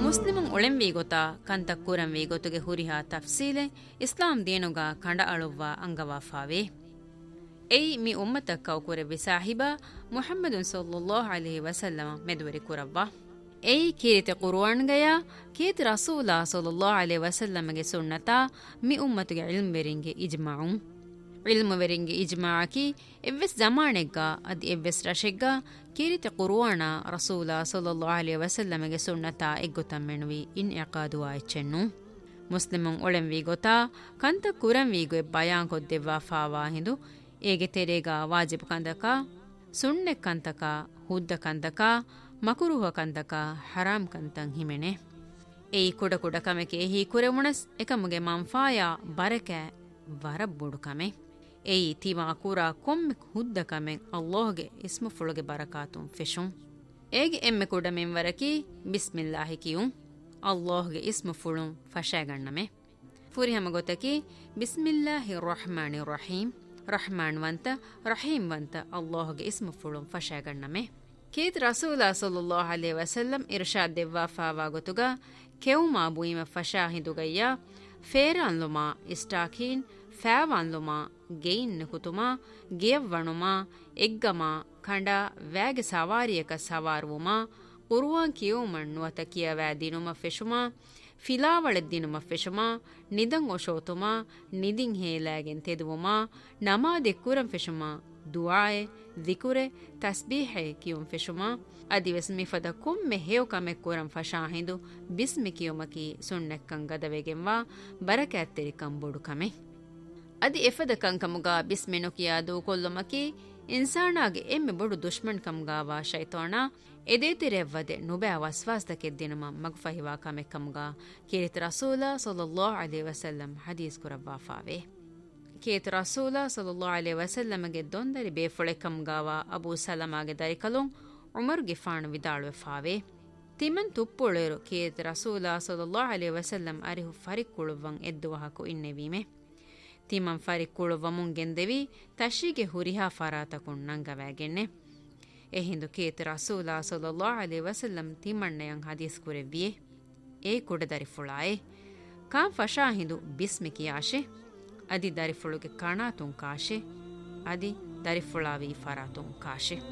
ಮುಸ್ಲಿಮುನ್ ಒಳೆಂವಿ ಗೊತ್ತಾ ಕಂತ ಕುರಂವಿ ಗೊತ್ತುಗೆ ಹುರಿಹಾ ತಫ್ಸೀಲೆ ಇಸ್ಲಾಂ ದೇನುಗ ಕಂಡ ಅಳುವ್ವ ಅಂಗವಾಫಾವೆ ಎಯ್ ಮಿ ಉಮ್ಮತ ಕೌಕುರೆವಿ ಸಾಹಿಬ ಮುಹಮ್ಮದುನ್ ಸಲ್ಲಲ್ಲಾಹು ಅಲೈಹಿ ವಸಲ್ಲಮ ಮೆದುವರಿ ಕುರವ್ವ ಎಯ್ ಕೀರಿತೆ ಕುರ್ಆನ್ಗಯ ಕೀತಿ ರಸೂಲ ಸಲ್ಲಲ್ಲಾಹು ಅಲೈಹಿ ವಸಲ್ಲಮಗೆ ಸುನ್ನತ ಮಿ ಉಮ್ಮತುಗೆ ಇಲ್ಮ್ ವೆರಿಂಗೆ ಇಜ್ಮಾಉ ಇಲ್ಮ್ ವೆರಿಂಗೆ ಇಜ್ಮಾಅಕಿ ಎವ್ವೆಸ್ ಜಮಾನೆಗ್ಗ ಅದ್ ಎವ್ವೆಸ್ ರಶೆಗ್ಗ ಕೀರಿತೆ ಕುರ್ಆನ ರಸೂಲ ಸಲ್ಲಲ್ಲಾಹು ಅಲೈಹಿ ವಸಲ್ಲಮಗೆ ಸುನ್ನತ ಎಗ್ಗುತಮ್ಮೆನುವಿ ಇನ್ ಇಕಾದು ಆಯ್ಚೆನ್ನು ಮುಸ್ಲಿಮುನ್ ಒಳೆಂವಿ ಗೊತ್ತಾ ಕಂತ ಕುರಂವಿಗೆ ಬಯಾನ್ ಕೊದ್ದೆವ್ವ ಫಾವಾ ಹಿಂದು ಏಗೆ ತೆರೆಗ ವಾಜಿಬ್ ಕಂದಕ ಸುಣ್ಣೆ ಕಂತಕ ಹುದ್ದ ಕಂತಕ ಮಕುರುಹ ಕಂತಕ ಹರಾಮ್ ಕಂತಂ ಹಿಮೆನೆ ಏಯ್ ಕುಡ ಕುಡ ಕಮೆಕೆ ಹಿ ಕುರೆವುಣಸ್ ಎಕಮಗೆ ಮಂಫಾಯ ಬರಕೆ ವರಬ್ಬುಡು ಕಮೆ ಏಯ್ ತಿವಾ ಕುರ ಕೊಮ್ಮೆ ಹುದ್ದ ಕಮೆ ಅಲ್ಲಾಹ್ಗೆ ಇಸ್ಮು ಫುಳುಗೆ ಬರಕಾತುಂ ಫೆಶುಂ ಏಗೆ ಎಮ್ಮೆ ಕುಡ ಮೆಂವರಕಿ ಬಿಸ್ಮಿಲ್ಲಾಹಿ ಕಿಯುಂ ಅಲ್ಲಾಹ್ಗೆ ಇಸ್ಮು ಫುಳುಂ ಫಶಾಗಣ್ಣಮೆ ಫುರಿ ಹಮ ಗೊತ್ತಕಿ ಬಿಸ್ಮಿಲ್ಲಾಹಿರ್ ರಹ್ಮಾನಿರ್ Rahim Rahman ವಂತ Rahim ವಂತ ಅಲ್ಲಾಹ್ಗೆ ಇಸ್ಮು ಫುಳುಂ ಫಶಾಗಣ್ಣಮೆ Keith ರಸೂಲ ಸಲ್ಲಲ್ಲಾಹು ಅಲೈಹಿ ವಸಲ್ಲಂ Irshad ದೆವ್ವಾ fava ಗೊತುಗ ಕೆವುಮಾ ಬುಯಿಮ ಫಶಾ ಹಿಂದುಗಯ್ಯ ಫೇರಾನ್ಲುಮಾ ಇಸ್ಟಾಕೀನ್ ಫෑವಾನ್ಲುಮಾ gain ಕುತುಮಾ ಗೆಯವ್ವಣುಮಾ ಎಗ್ಗಮಾ ಖಂಡ ವ್ಯಾಗೆ ಸವಾರಿಯಕ ಸವಾರುವುಮಾ ಕುರುವಾನ್ ಕಿಯೋಮಣ್ ನುವತ ಕಿಯವෑ ದಿನುಮ ಫೆಶುಮಾ ಫಿಲಾವಳೆ ದಿನುಮ ಫೆಶುಮಾ ನಿದಂ ಒಶೋತುಮಾ ನಿದಿಂ ಹೇಲಾಗೆನ್ ತೆದುವುಮಾ ನಮಾದೆ ಕುರಂ ಫೆಶುಮಾ ದುಆಯೆ ದಿಕುರೆ ತಸ್ಬೀಹೆ ಕಿಯುಂ ಫೆಶುಮಾ ಅದಿವೆಸ್ ಮಿಫದ ಕುಮ್ಮೆ ಹೇವ್ ಕಮೆ ಕುರಂ ಫಶಾಹಿಂದು ಬಿಸ್ಮಿ ಕಿಯುಮಕಿ ಸುಣ್ಣೆಕ್ಕಂ ಗದವೆಗೆಂವಾ ಬರಕಾತ್ತೆರಿ ಕಂಬೊಡು ಕಮೆ ಅದಿ ಎಫದ ಕಂಕಮುಗ ಬಿಸ್ಮೆನು ಕಿಯಾದು ಕೊಲ್ಲುಮಕಿ ಇನ್ಸಾನಾಗೆ ಎಮ್ಮೆ ಬೊಡು ದುಶ್ಮನ್ ಕಮ್ಗಾವಾ ಶೈತಾನ ಎದೇತಿರೆವ್ವದೆ ನುಬೆ ವಸ್ವಾಸ್ದಕ್ಕೆ ದಿನಮ ಮಗ್ಫಹಿವಾ ಕಮೆ ಕಮ್ಗ ಕೇರಿತ ರಸೂಲ ಸಲ್ಲಲ್ಲಾಹು ಅಲೈಹಿ ವಸಲ್ಲಂ ಹದೀಸ್ ಕುರವ್ವಾಫಾವೆ ಕೇತ ರಸೂಲ ಸಲ್ಲಲ್ಲಾಹು ಅಲೈಹಿ ವಸಲ್ಲಮಗೆ ದೊಂದರಿ ಬೇಫೊಳೆ ಕಮ್ಗಾವ ಅಬೂ ಸಲಮಾಗೆ ದರಿಕಲುಂ ಉಮರ್ಗೆ ಫಾಣು ವಿದಾಳುವೆ ಫಾವೆ ತಿಮನ್ ತುಪ್ಪುಳೆರು ಕೇತ ರಸೂಲ ಸಲ್ಲಲ್ಲಾಹು ಅಲೈಹಿ ವಸಲ್ಲಂ ಅರಿಹು ಫರಿಕ್ಕುಳುವಂ ಎದ್ದುವಹಕು ಇನ್ನೆವೀಮೆ ತಿಮನ್ ಫರಿಕ್ಕುಳುವ ಮುಂಗೆಂದೆವಿ ತಶಿಗೆ ಹುರಿಹಾ ಫರಾತಕುಂ ನಂಗವಾಗೆನ್ನೆ ಎಹಿಂದು ಕೇತ ರಸೂಲ ಸಲ್ಲಲ್ಲಾಹು ಅಲೈಹಿ ವಸಲ್ಲಂ ತಿಮಣ್ಣೆಯಂ ಹದೀಸ್ ಕುರೆವ್ವಿಯೆ ಏ ಕುಡದರಿ ಫುಳಾಯೆ ಕಾಂ ಫಶಾ ಹಿಂದು ಬಿಸ್ಮಿ ಕಿಯಾಶೆ ಅದಿ ದರಿಫುಳುಗೆ ಕಣಾತುಂ ಕಾಶೆ ಅದಿ ದರಿಫುಳಾವಿ ಫರಾತುಂ ಕಾಶೆ